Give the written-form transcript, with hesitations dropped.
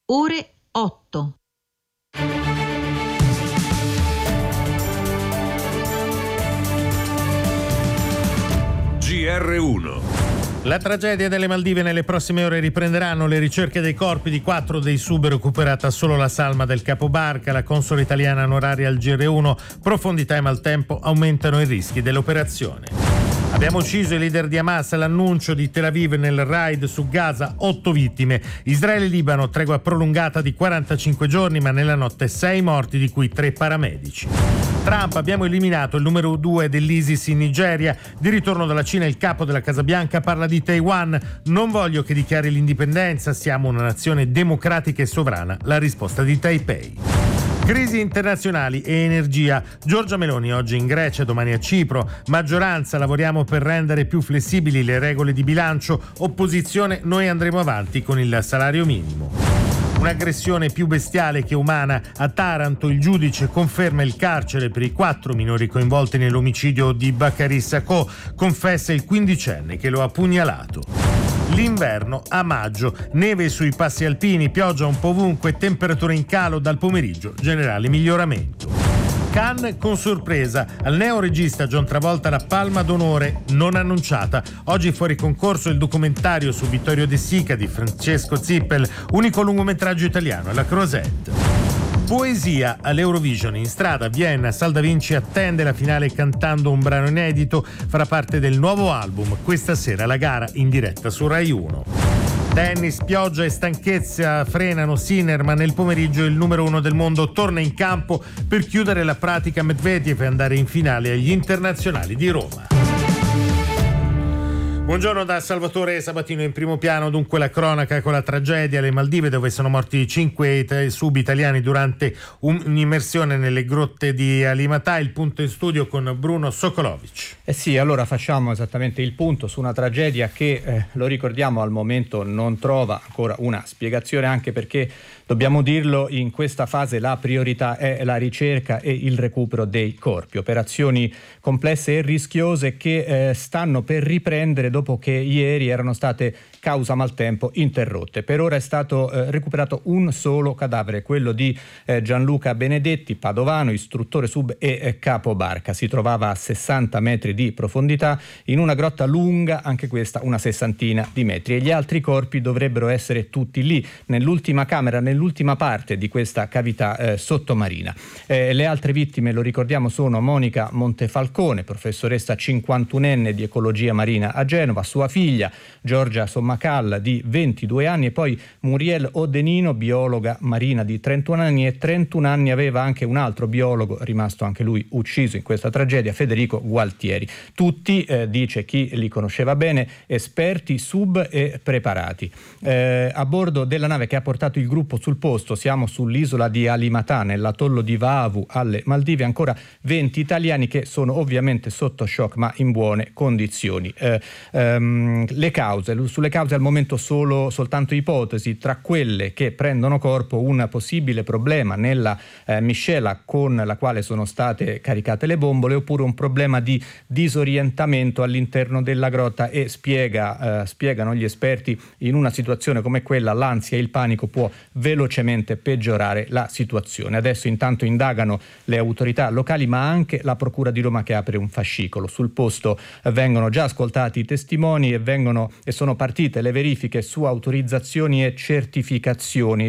ore 8. GR1. La tragedia delle Maldive: nelle prossime ore riprenderanno le ricerche dei corpi di 4 dei sub, recuperata solo la salma del capobarca. La console italiana onoraria al GR1: profondità e maltempo aumentano i rischi dell'operazione. Abbiamo ucciso i leader di Hamas, l'annuncio di Tel Aviv nel raid su Gaza, 8 vittime. Israele-Libano, tregua prolungata di 45 giorni, ma nella notte 6 morti, di cui 3 paramedici. Trump: abbiamo eliminato il numero 2 dell'ISIS in Nigeria. Di ritorno dalla Cina, il capo della Casa Bianca parla di Taiwan: non voglio che dichiari l'indipendenza, siamo una nazione democratica e sovrana. La risposta di Taipei. Crisi internazionali e energia. Giorgia Meloni oggi in Grecia, domani a Cipro. Maggioranza: lavoriamo per rendere più flessibili le regole di bilancio. Opposizione: noi andremo avanti con il salario minimo. Un'aggressione più bestiale che umana. A Taranto il giudice conferma il carcere per i 4 minori coinvolti nell'omicidio di Bakary Sacco. Confessa il quindicenne che lo ha pugnalato. L'inverno a maggio, neve sui passi alpini, pioggia un po' ovunque, temperature in calo dal pomeriggio, generale miglioramento. Cannes con sorpresa, al neoregista John Travolta la palma d'onore non annunciata. Oggi fuori concorso il documentario su Vittorio De Sica di Francesco Zippel, unico lungometraggio italiano, La Crozette. Poesia all'Eurovision. In strada a Vienna, Sal da Vinci attende la finale cantando un brano inedito, farà parte del nuovo album. Questa sera la gara in diretta su Rai 1. Tennis, pioggia e stanchezza frenano Sinner, ma nel pomeriggio il numero 1 del mondo torna in campo per chiudere la pratica Medvedev e andare in finale agli internazionali di Roma. Buongiorno da Salvatore Sabatino. In primo piano dunque la cronaca con la tragedia alle Maldive, dove sono morti 5 sub italiani durante un'immersione nelle grotte di Alimatà. Il punto in studio con Bruno Sokolovic. Sì, allora facciamo esattamente il punto su una tragedia che, lo ricordiamo, al momento non trova ancora una spiegazione, anche perché, dobbiamo dirlo, in questa fase la priorità è la ricerca e il recupero dei corpi. Operazioni complesse e rischiose che stanno per riprendere dopo che ieri erano state, causa maltempo, interrotte. Per ora è stato recuperato un solo cadavere, quello di Gianluca Benedetti, padovano, istruttore sub e capobarca. Si trovava a 60 metri di profondità in una grotta lunga, anche questa una 60 di metri, e gli altri corpi dovrebbero essere tutti lì, nell'ultima camera, nell'ultima parte di questa cavità sottomarina. Le altre vittime, lo ricordiamo, sono Monica Montefalcone, professoressa 51enne di ecologia marina a Genova, sua figlia Giorgia Sommacal di 22 anni e poi Muriel Odenino, biologa marina di 31 anni, e 31 anni aveva anche un altro biologo, rimasto anche lui ucciso in questa tragedia, Federico Gualtieri. Tutti, dice chi li conosceva bene, esperti sub e preparati. A bordo della nave che ha portato il gruppo sul posto, siamo sull'isola di Alimatà, nell'atollo di Vaavu alle Maldive, ancora 20 italiani che sono ovviamente sotto shock ma in buone condizioni. Sulle cause al momento soltanto ipotesi, tra quelle che prendono corpo un possibile problema nella miscela con la quale sono state caricate le bombole, oppure un problema di disorientamento all'interno della grotta, e spiegano gli esperti, in una situazione come quella l'ansia e il panico può velocemente peggiorare la situazione. Adesso intanto indagano le autorità locali, ma anche la Procura di Roma, che apre un fascicolo. Sul posto vengono già ascoltati i testimoni e sono partite le verifiche su autorizzazioni e certificazioni.